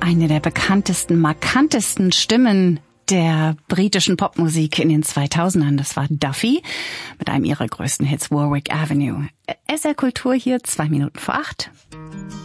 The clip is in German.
Eine der bekanntesten, markantesten Stimmen der britischen Popmusik in den 2000ern. Das war Duffy mit einem ihrer größten Hits, Warwick Avenue. SR Kultur hier, 7:02.